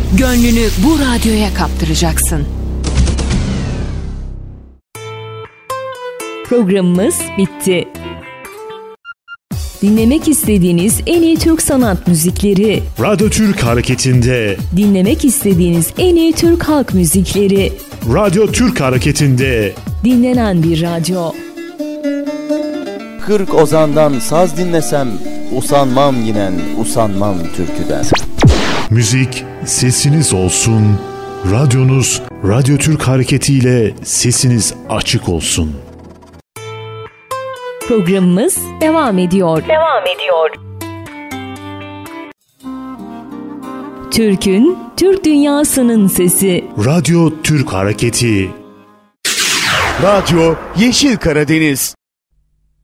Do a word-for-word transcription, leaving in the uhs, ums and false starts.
Gönlünü bu radyoya kaptıracaksın. Programımız bitti. Dinlemek istediğiniz en iyi Türk sanat müzikleri, Radyo Türk Hareketi'nde dinlemek istediğiniz en iyi Türk halk müzikleri, Radyo Türk Hareketi'nde dinlenen bir radyo. Kırk ozandan saz dinlesem, usanmam yinen, usanmam türküden. Müzik sesiniz olsun, radyonuz Radyo Türk Hareketi ile sesiniz açık olsun. Programımız devam ediyor. Devam ediyor. Türk'ün, Türk dünyasının sesi. Radyo Türk Hareketi. Radyo Yeşil Karadeniz.